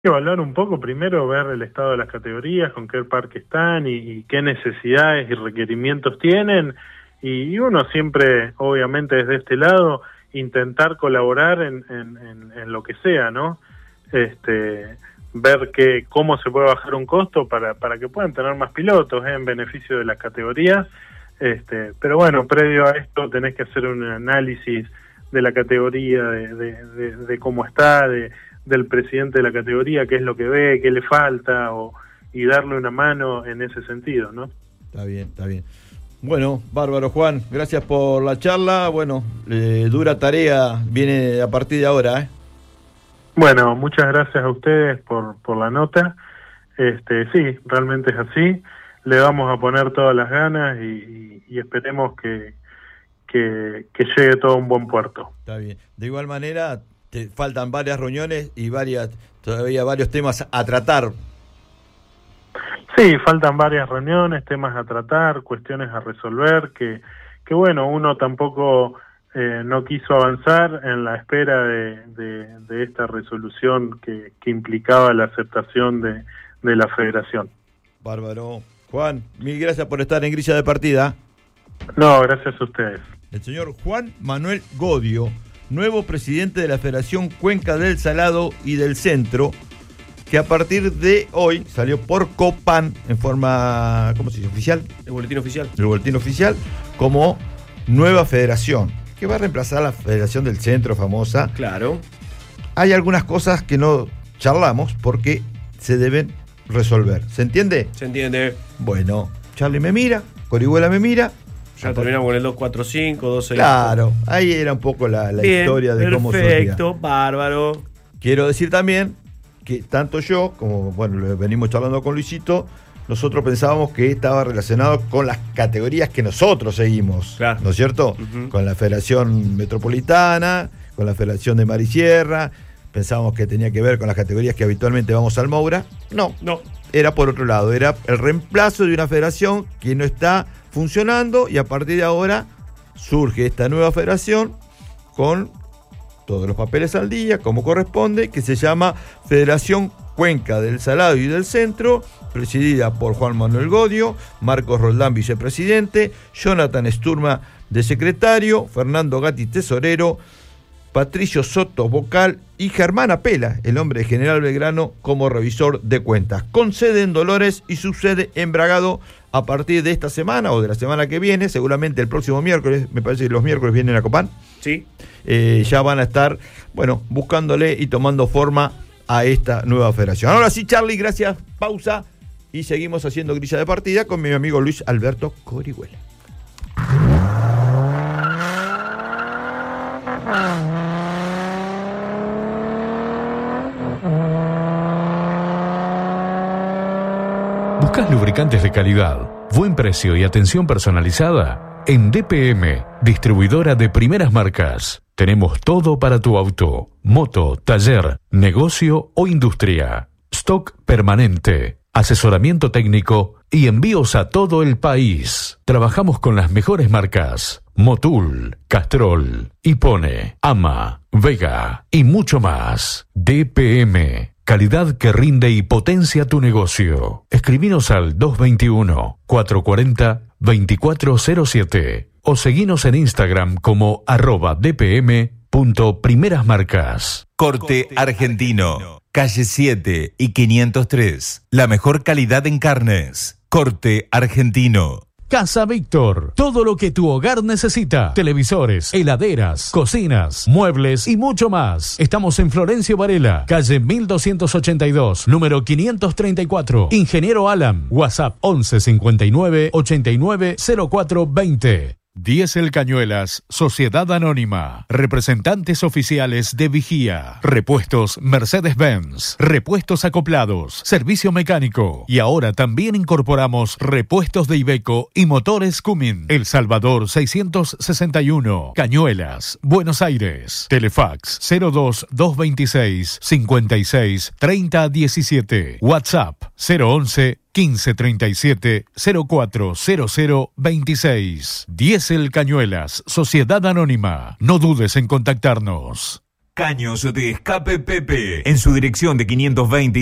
evaluar un poco, primero ver el estado de las categorías, con qué parque están y qué necesidades y requerimientos tienen, y uno siempre, obviamente desde este lado, intentar colaborar en lo que sea, ¿no? Ver cómo se puede bajar un costo para que puedan tener más pilotos en beneficio de las categorías, pero bueno, previo a esto tenés que hacer un análisis de la categoría, de cómo está, del presidente de la categoría, qué es lo que ve, qué le falta, y darle una mano en ese sentido, ¿no? Está bien, está bien. Bueno, bárbaro, Juan, gracias por la charla. Bueno, dura tarea viene a partir de ahora, ¿eh? Bueno, muchas gracias a ustedes por la nota. Sí, realmente es así. Le vamos a poner todas las ganas y esperemos que llegue todo a un buen puerto. Está bien. De igual manera, te faltan varias reuniones y todavía varios temas a tratar. Sí, faltan varias reuniones, temas a tratar, cuestiones a resolver, que bueno, uno tampoco no quiso avanzar en la espera de esta resolución que implicaba la aceptación de la federación. Bárbaro. Juan, mil gracias por estar en Grilla de Partida. No, gracias a ustedes. El señor Juan Manuel Godio, nuevo presidente de la Federación Cuenca del Salado y del Centro, que a partir de hoy salió por Copan en forma, ¿cómo se dice? ¿Oficial? El boletín oficial. El boletín oficial, como nueva federación, que va a reemplazar a la Federación del Centro famosa. Claro. Hay algunas cosas que no charlamos porque se deben resolver. ¿Se entiende? Se entiende. Bueno, Charlie me mira, Corihuela me mira. Ya terminamos con el 245, 265. Claro, ahí era un poco la historia de cómo surgía. Perfecto, bárbaro. Quiero decir también que tanto yo como, bueno, lo venimos charlando con Luisito, nosotros pensábamos que estaba relacionado con las categorías que nosotros seguimos, claro, ¿no es cierto? Uh-huh. Con la Federación Metropolitana, con la Federación de Mar y Sierra, pensábamos que tenía que ver con las categorías que habitualmente vamos al Moura. No, era por otro lado, era el reemplazo de una federación que no está funcionando y a partir de ahora surge esta nueva federación con todos los papeles al día, como corresponde, que se llama Federación Cuenca del Salado y del Centro, presidida por Juan Manuel Godio, Marcos Roldán, vicepresidente, Jonathan Sturma, de secretario, Fernando Gatti, tesorero, Patricio Soto, vocal, y Germán Apela, el hombre de General Belgrano, como revisor de cuentas, con sede en Dolores y su sede en Bragado a partir de esta semana o de la semana que viene, seguramente el próximo miércoles, me parece que los miércoles vienen a Copán. Sí. Ya van a estar, bueno, buscándole y tomando forma a esta nueva federación. Ahora sí, Charlie, gracias, pausa, y seguimos haciendo Grilla de Partida con mi amigo Luis Alberto Corihuela. ¿Buscas lubricantes de calidad, buen precio y atención personalizada? En DPM, distribuidora de primeras marcas, tenemos todo para tu auto, moto, taller, negocio o industria. Stock permanente, asesoramiento técnico y envíos a todo el país. Trabajamos con las mejores marcas: Motul, Castrol, Hipone, Ama, Vega y mucho más. DPM. Calidad que rinde y potencia tu negocio. Escribinos al 221-440-2407 o seguinos en Instagram como @dpm.primerasmarcas. Corte Argentino, calle 7 y 503. La mejor calidad en carnes. Corte Argentino. Casa Víctor, todo lo que tu hogar necesita: televisores, heladeras, cocinas, muebles y mucho más. Estamos en Florencio Varela, calle 1282, número 534. Ingeniero Alan, WhatsApp 11 59 89 04 20. Diesel Cañuelas, Sociedad Anónima, representantes oficiales de Vigía, repuestos Mercedes-Benz, repuestos acoplados, servicio mecánico, y ahora también incorporamos repuestos de Iveco y motores Cummins. El Salvador 661, Cañuelas, Buenos Aires. Telefax 02226 56 30 17. WhatsApp 011 1537 040026. Diesel Cañuelas, Sociedad Anónima. No dudes en contactarnos. Caños de Escape Pepe, en su dirección de 520